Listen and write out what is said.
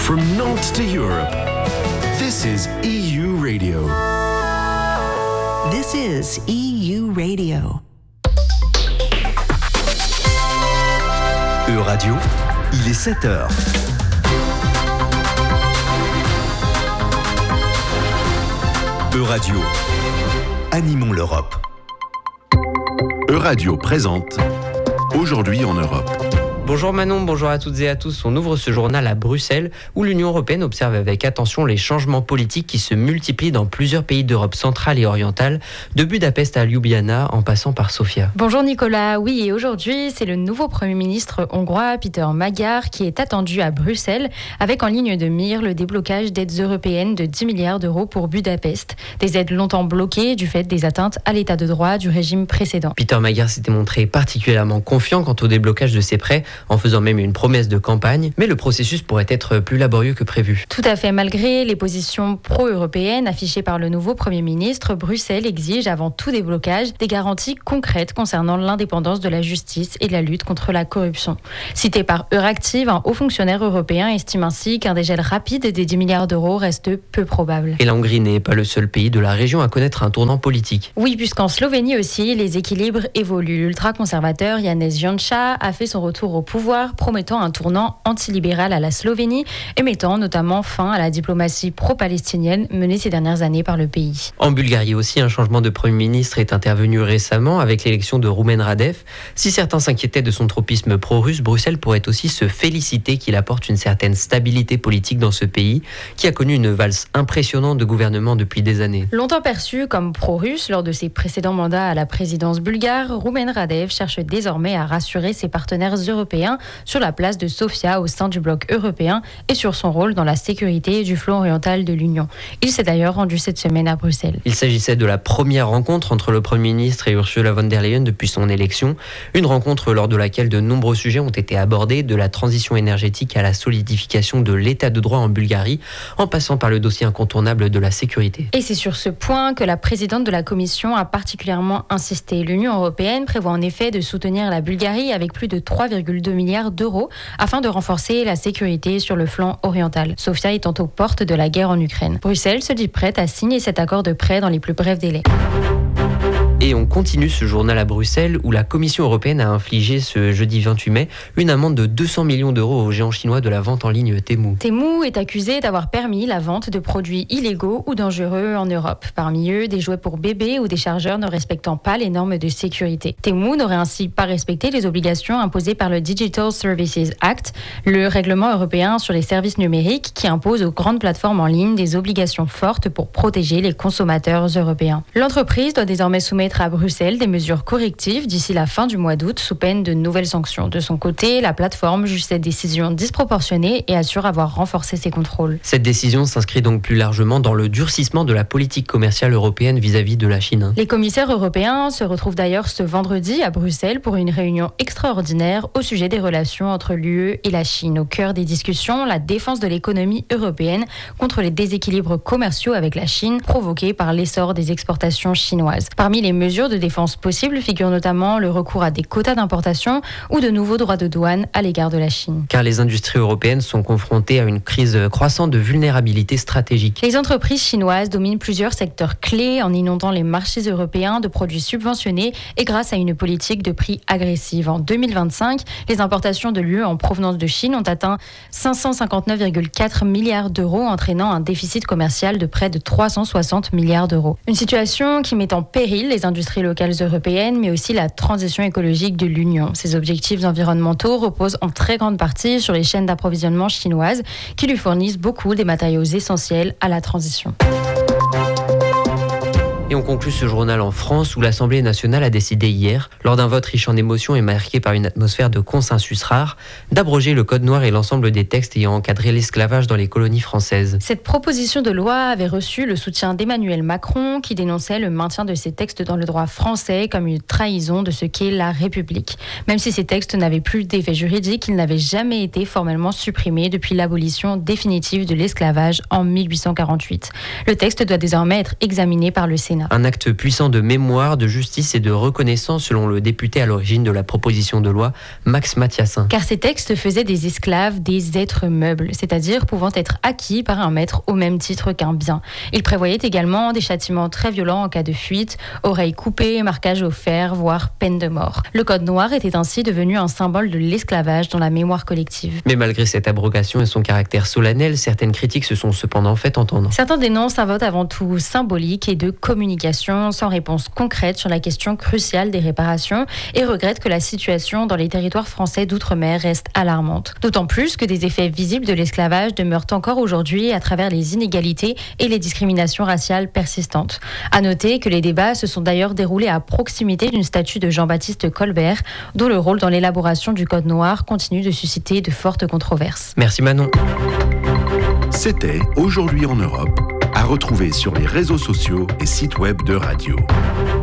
From Nantes to Europe, this is EU Radio. This is EU Radio. EU-Radio, il est 7h. EU-Radio, animons l'Europe. EU-Radio présente Aujourd'hui en Europe. Bonjour Manon, bonjour à toutes et à tous. On ouvre ce journal à Bruxelles où l'Union européenne observe avec attention les changements politiques qui se multiplient dans plusieurs pays d'Europe centrale et orientale, de Budapest à Ljubljana en passant par Sofia. Bonjour Nicolas, oui et aujourd'hui c'est le nouveau Premier ministre hongrois Péter Magyar qui est attendu à Bruxelles avec en ligne de mire le déblocage d'aides européennes de 10 milliards d'euros pour Budapest. Des aides longtemps bloquées du fait des atteintes à l'état de droit du régime précédent. Péter Magyar s'était montré particulièrement confiant quant au déblocage de ses prêts, en faisant même une promesse de campagne, mais le processus pourrait être plus laborieux que prévu. Tout à fait, malgré les positions pro-européennes affichées par le nouveau Premier ministre, Bruxelles exige avant tout déblocage des garanties concrètes concernant l'indépendance de la justice et la lutte contre la corruption. Cité par Euractiv, un haut fonctionnaire européen estime ainsi qu'un dégel rapide des 10 milliards d'euros reste peu probable. Et la Hongrie n'est pas le seul pays de la région à connaître un tournant politique. Oui, puisqu'en Slovénie aussi, les équilibres évoluent. L'ultra-conservateur Janez Janša a fait son retour au pouvoir, promettant un tournant antilibéral à la Slovénie et mettant notamment fin à la diplomatie pro-palestinienne menée ces dernières années par le pays. En Bulgarie aussi, un changement de Premier ministre est intervenu récemment avec l'élection de Rumen Radev. Si certains s'inquiétaient de son tropisme pro-russe, Bruxelles pourrait aussi se féliciter qu'il apporte une certaine stabilité politique dans ce pays qui a connu une valse impressionnante de gouvernement depuis des années. Longtemps perçu comme pro-russe lors de ses précédents mandats à la présidence bulgare, Rumen Radev cherche désormais à rassurer ses partenaires européens sur la place de Sofia au sein du bloc européen et sur son rôle dans la sécurité du flanc oriental de l'Union. Il s'est d'ailleurs rendu cette semaine à Bruxelles. Il s'agissait de la première rencontre entre le Premier ministre et Ursula von der Leyen depuis son élection. Une rencontre lors de laquelle de nombreux sujets ont été abordés, de la transition énergétique à la solidification de l'état de droit en Bulgarie, en passant par le dossier incontournable de la sécurité. Et c'est sur ce point que la présidente de la Commission a particulièrement insisté. L'Union européenne prévoit en effet de soutenir la Bulgarie avec plus de 3,2 milliards d'euros afin de renforcer la sécurité sur le flanc oriental. Sofia étant aux portes de la guerre en Ukraine. Bruxelles se dit prête à signer cet accord de prêt dans les plus brefs délais. Et on continue ce journal à Bruxelles où la Commission européenne a infligé ce jeudi 28 mai une amende de 200 millions d'euros au géant chinois de la vente en ligne Temu. Temu est accusé d'avoir permis la vente de produits illégaux ou dangereux en Europe. Parmi eux, des jouets pour bébés ou des chargeurs ne respectant pas les normes de sécurité. Temu n'aurait ainsi pas respecté les obligations imposées par le Digital Services Act, le règlement européen sur les services numériques qui impose aux grandes plateformes en ligne des obligations fortes pour protéger les consommateurs européens. L'entreprise doit désormais soumettre à Bruxelles des mesures correctives d'ici la fin du mois d'août sous peine de nouvelles sanctions. De son côté, la plateforme juge cette décision disproportionnée et assure avoir renforcé ses contrôles. Cette décision s'inscrit donc plus largement dans le durcissement de la politique commerciale européenne vis-à-vis de la Chine. Les commissaires européens se retrouvent d'ailleurs ce vendredi à Bruxelles pour une réunion extraordinaire au sujet des relations entre l'UE et la Chine. Au cœur des discussions, la défense de l'économie européenne contre les déséquilibres commerciaux avec la Chine provoqués par l'essor des exportations chinoises. Parmi les mesures de défense possibles figurent notamment le recours à des quotas d'importation ou de nouveaux droits de douane à l'égard de la Chine. Car les industries européennes sont confrontées à une crise croissante de vulnérabilité stratégique. Les entreprises chinoises dominent plusieurs secteurs clés en inondant les marchés européens de produits subventionnés et grâce à une politique de prix agressive. En 2025, les importations de l'UE en provenance de Chine ont atteint 559,4 milliards d'euros, entraînant un déficit commercial de près de 360 milliards d'euros. Une situation qui met en péril les industries locales européennes, mais aussi la transition écologique de l'Union. Ces objectifs environnementaux reposent en très grande partie sur les chaînes d'approvisionnement chinoises qui lui fournissent beaucoup des matériaux essentiels à la transition. Et on conclut ce journal en France où l'Assemblée nationale a décidé hier, lors d'un vote riche en émotions et marqué par une atmosphère de consensus rare, d'abroger le Code noir et l'ensemble des textes ayant encadré l'esclavage dans les colonies françaises. Cette proposition de loi avait reçu le soutien d'Emmanuel Macron qui dénonçait le maintien de ces textes dans le droit français comme une trahison de ce qu'est la République. Même si ces textes n'avaient plus d'effet juridique, ils n'avaient jamais été formellement supprimés depuis l'abolition définitive de l'esclavage en 1848. Le texte doit désormais être examiné par le Sénat. Un acte puissant de mémoire, de justice et de reconnaissance selon le député à l'origine de la proposition de loi, Max Mathiassin. Car ces textes faisaient des esclaves des êtres meubles, c'est-à-dire pouvant être acquis par un maître au même titre qu'un bien. Ils prévoyaient également des châtiments très violents en cas de fuite, oreilles coupées, marquage au fer, voire peine de mort. Le code noir était ainsi devenu un symbole de l'esclavage dans la mémoire collective. Mais malgré cette abrogation et son caractère solennel, certaines critiques se sont cependant fait entendre. Certains dénoncent un vote avant tout symbolique et de communication sans réponse concrète sur la question cruciale des réparations et regrettent que la situation dans les territoires français d'outre-mer reste alarmante. D'autant plus que des effets visibles de l'esclavage demeurent encore aujourd'hui à travers les inégalités et les discriminations raciales persistantes. À noter que les débats se sont d'ailleurs déroulés à proximité d'une statue de Jean-Baptiste Colbert, dont le rôle dans l'élaboration du Code noir continue de susciter de fortes controverses. Merci Manon. C'était Aujourd'hui en Europe, à retrouver sur les réseaux sociaux et sites web de Radio.